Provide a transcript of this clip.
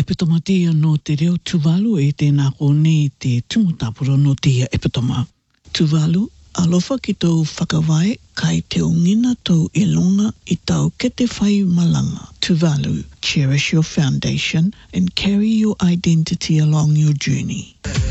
epitomatia no te reo tuvalu e tēnā kone te tumutapuro no te ia epitoma. Tuvalu, alofa ki tau whakawai kai te ongina tau e longa I tau kete whai malanga. Tuvalu, cherish your foundation and carry your identity along your journey.